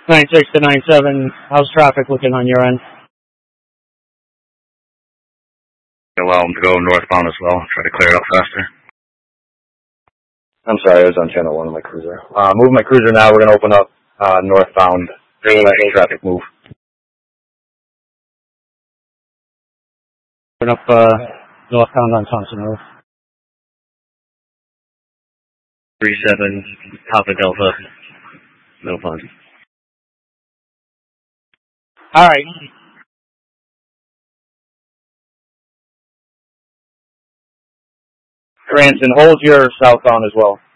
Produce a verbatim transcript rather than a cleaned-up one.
nine six to nine seven, how's traffic looking on your end? Allow them to go northbound as well. Try to clear it up faster. I'm sorry, I was on channel one of my cruiser. Uh, move my cruiser now. We're going to open up uh, northbound. Bring that traffic move. Open up uh, northbound on Thompson Road. three seven, Papa Delta, no fun. All right. Cranston, hold your southbound as well.